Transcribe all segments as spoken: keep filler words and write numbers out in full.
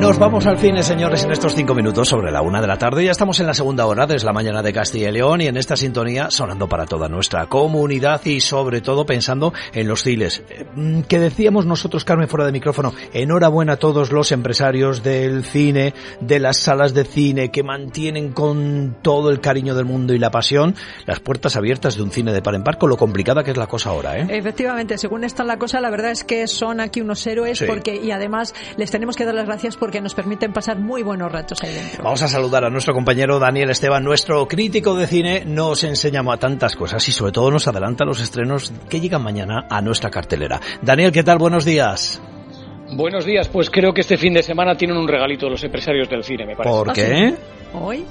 Nos vamos al cine, señores, en estos cinco minutos sobre la una de la tarde. Ya estamos en la segunda hora desde la mañana de Castilla y León y en esta sintonía sonando para toda nuestra comunidad y sobre todo pensando en los cines. Que decíamos nosotros, Carmen, fuera de micrófono, enhorabuena a todos los empresarios del cine, de las salas de cine que mantienen con todo el cariño del mundo y la pasión las puertas abiertas de un cine de par en par, con lo complicada que es la cosa ahora, ¿eh? Efectivamente, según está la cosa, la verdad es que son aquí unos héroes, sí. porque y además les tenemos que dar las gracias porque que nos permiten pasar muy buenos ratos ahí dentro. Vamos a saludar a nuestro compañero Daniel Esteban, nuestro crítico de cine. Nos enseña a tantas cosas y sobre todo nos adelanta los estrenos que llegan mañana a nuestra cartelera. Daniel, ¿qué tal? Buenos días. Buenos días, pues creo que este fin de semana tienen un regalito los empresarios del cine, me parece. ¿Por qué? ¿Hoy?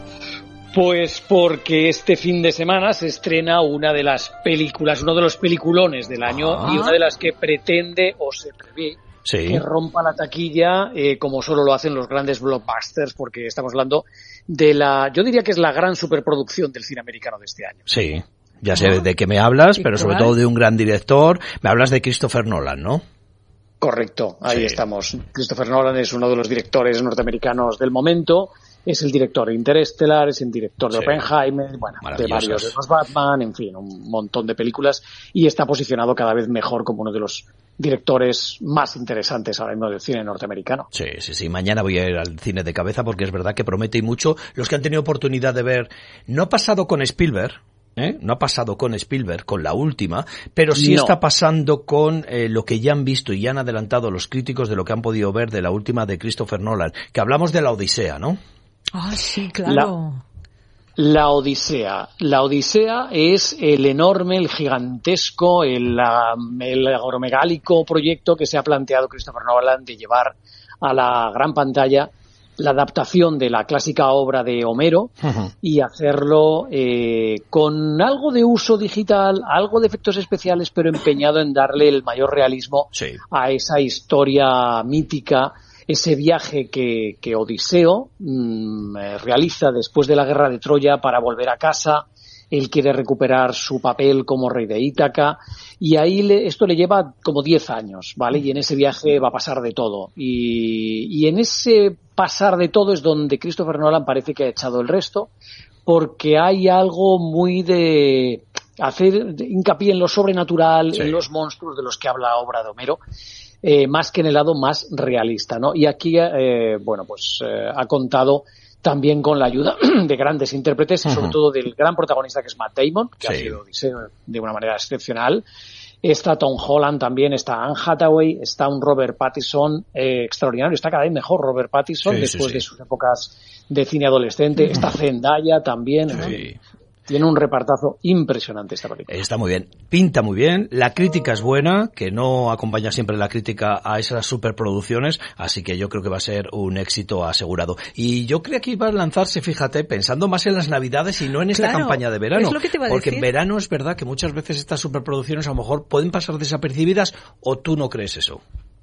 Pues porque este fin de semana se estrena una de las películas, uno de los peliculones del año ah. y una de las que pretende o se prevé sí. que rompa la taquilla eh, como solo lo hacen los grandes blockbusters, porque estamos hablando de la, yo diría que es la gran superproducción del cine americano de este año. Sí, ya sé de qué me hablas, pero sobre todo de un gran director. Me hablas de Christopher Nolan, ¿no? Correcto, ahí sí. estamos. Christopher Nolan es uno de los directores norteamericanos del momento. Es el director de Interestelar, es el director de sí. Oppenheimer, bueno, de varios, de los Batman, en fin, un montón de películas, y está posicionado cada vez mejor como uno de los directores más interesantes ahora mismo del cine norteamericano. Sí, sí, sí. Mañana voy a ir al cine de cabeza porque es verdad que promete y mucho. Los que han tenido oportunidad de ver, no ha pasado con Spielberg, ¿eh? No ha pasado con Spielberg, con la última, pero sí no. está pasando con eh, lo que ya han visto y ya han adelantado los críticos de lo que han podido ver de la última de Christopher Nolan, que hablamos de La Odisea, ¿no? Ah, sí, claro. La, la Odisea. La Odisea es el enorme, el gigantesco, el, el agromegálico proyecto que se ha planteado Christopher Nolan de llevar a la gran pantalla la adaptación de la clásica obra de Homero uh-huh. y hacerlo eh, con algo de uso digital, algo de efectos especiales, pero empeñado en darle el mayor realismo sí. a esa historia mítica, ese viaje que, que Odiseo mmm, realiza después de la guerra de Troya para volver a casa. Él quiere recuperar su papel como rey de Ítaca y ahí le, esto le lleva como diez años, ¿vale? Y en ese viaje va a pasar de todo. Y, y en ese pasar de todo es donde Christopher Nolan parece que ha echado el resto, porque hay algo muy de hacer de hincapié en lo sobrenatural, sí. en los monstruos de los que habla la obra de Homero. Eh, más que en el lado más realista, ¿no? Y aquí, eh, bueno, pues eh, ha contado también con la ayuda de grandes intérpretes, uh-huh. sobre todo del gran protagonista que es Matt Damon, que sí. ha sido Odiseo de una manera excepcional. Está Tom Holland también, está Anne Hathaway, está un Robert Pattinson eh, extraordinario, está cada vez mejor Robert Pattinson sí, después sí, sí. de sus épocas de cine adolescente. Uh-huh. Está Zendaya también, sí. ¿no? Tiene un repartazo impresionante esta película. Está muy bien, pinta muy bien, la crítica es buena, que no acompaña siempre la crítica a esas superproducciones, así que yo creo que va a ser un éxito asegurado. Y yo creo que iba a lanzarse, fíjate, pensando más en las Navidades y no en esta claro, campaña de verano. Es lo que te iba a porque decir. En verano es verdad que muchas veces estas superproducciones a lo mejor pueden pasar desapercibidas, o tú no crees eso.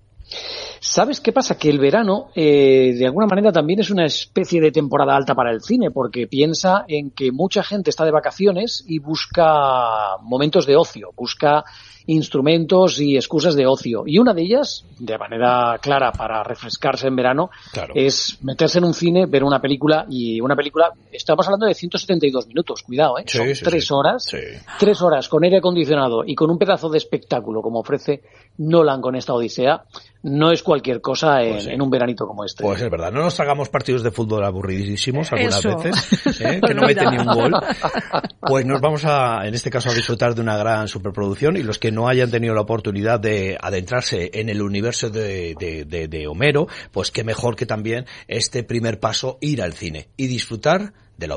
¿Sabes qué pasa? Que el verano, eh, de alguna manera, también es una especie de temporada alta para el cine, porque piensa en que mucha gente está de vacaciones y busca momentos de ocio, busca instrumentos y excusas de ocio. Y una de ellas, de manera clara para refrescarse en verano, claro. es meterse en un cine, ver una película, y una película, estamos hablando de ciento setenta y dos minutos, cuidado, ¿eh? Sí, Son sí, tres sí. horas, sí. tres horas con aire acondicionado y con un pedazo de espectáculo como ofrece Nolan con esta Odisea. No es cualquier cosa en, pues sí. en un veranito como este. Pues es verdad, no nos tragamos partidos de fútbol aburridísimos algunas Eso. veces, ¿eh? que no meten ni un gol. Pues nos vamos a, en este caso, a disfrutar de una gran superproducción, y los que no hayan tenido la oportunidad de adentrarse en el universo de, de, de, de Homero, pues qué mejor que también este primer paso, ir al cine y disfrutar de la